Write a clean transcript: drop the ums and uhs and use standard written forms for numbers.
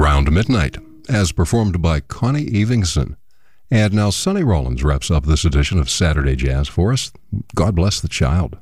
Round Midnight, as performed by Connie Evingson. And now Sonny Rollins wraps up this edition of Saturday Jazz for us. God bless the child.